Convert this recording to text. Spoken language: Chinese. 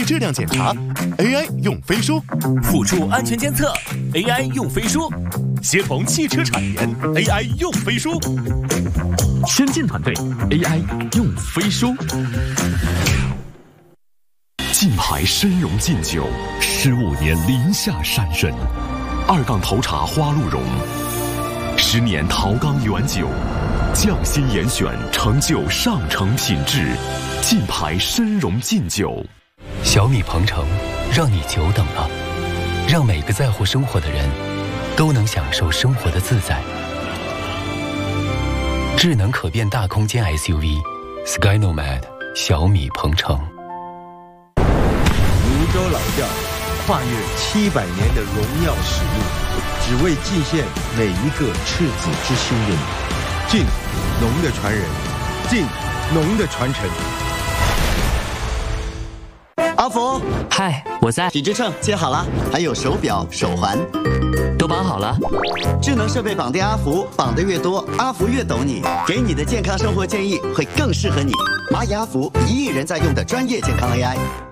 质量检查 ，AI 用飞书； 辅助安全监测 ，AI 用飞书；协同汽车产研 ，AI 用飞书。 先进团队 AI 用飞书。 金牌参茸劲酒，15年林下山人。2杠头茶花鹿茸，10年陶缸原酒，匠心严选，成就上乘品质。金牌参茸劲酒。 小米鹏程，让你久等了，让每个在乎生活的人都能享受生活的自在。智能可变大空间 SUV Skynomad 小米鹏程。 泸州老窖跨越700年的荣耀使命，只为祭献每一个赤子之心的你。晋农的传人，晋农的传承。 阿福， 嗨，我在。 体脂秤接好了，还有手表、手环， 都绑好了。 智能设备绑定阿福，绑得越多，阿福越懂你，给你的健康生活建议会更适合你。蚂蚁阿福，1亿人在用的专业健康 AI。